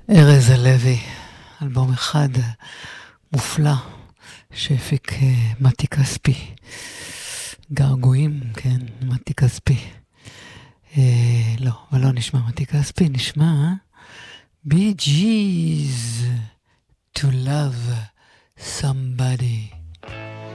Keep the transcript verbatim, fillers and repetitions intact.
ארז הלוי, אלבום אחד מופלא שהפיק מתי כספי, געגועים, כן, מתי כספי. אה, לא, אבל לא נשמע מתי כספי, נשמע בי ג'יז, To Love Somebody.